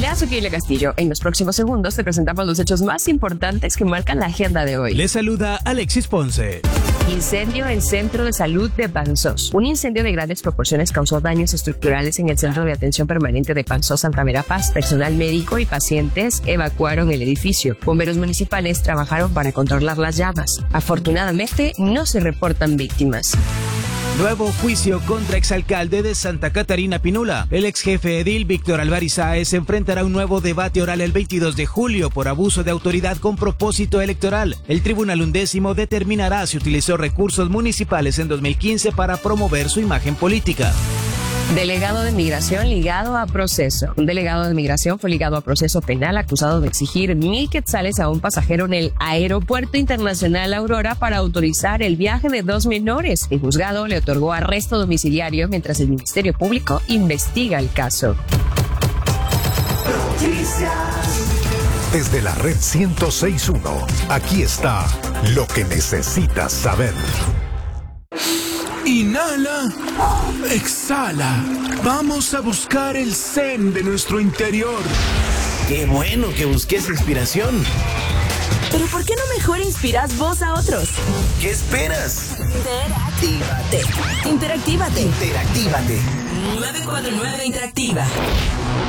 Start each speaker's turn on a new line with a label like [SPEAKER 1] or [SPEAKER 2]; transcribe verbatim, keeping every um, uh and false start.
[SPEAKER 1] Hola, soy Keila Castillo. En los próximos segundos te presentamos los hechos más importantes que marcan la agenda de hoy.
[SPEAKER 2] Le saluda Alexis Ponce.
[SPEAKER 1] Incendio en Centro de Salud de Panzós. Un incendio de grandes proporciones causó daños estructurales en el Centro de Atención Permanente de Panzós, Santa Verapaz. Personal médico y pacientes evacuaron el edificio. Bomberos municipales trabajaron para controlar las llamas. Afortunadamente, no se reportan víctimas.
[SPEAKER 2] Nuevo juicio contra exalcalde de Santa Catarina Pinula. El ex jefe edil Víctor Álvarez Sáez enfrentará un nuevo debate oral el veintidós de julio por abuso de autoridad con propósito electoral. El Tribunal Undécimo determinará si utilizó recursos municipales en dos mil quince para promover su imagen política.
[SPEAKER 1] Delegado de Migración ligado a proceso. Un delegado de Migración fue ligado a proceso penal acusado de exigir mil quetzales a un pasajero en el Aeropuerto Internacional Aurora para autorizar el viaje de dos menores. El juzgado le otorgó arresto domiciliario mientras el Ministerio Público investiga el caso.
[SPEAKER 3] Desde la red ciento seis punto uno, aquí está lo que necesitas saber.
[SPEAKER 4] Inhala, exhala. Vamos a buscar el zen de nuestro interior.
[SPEAKER 5] Qué bueno que busques inspiración.
[SPEAKER 6] Pero ¿por qué no mejor inspiras vos a otros?
[SPEAKER 5] ¿Qué esperas?
[SPEAKER 6] Interactívate. Interactívate.
[SPEAKER 5] Interactívate.
[SPEAKER 6] nueve cuatro nueve Interactiva.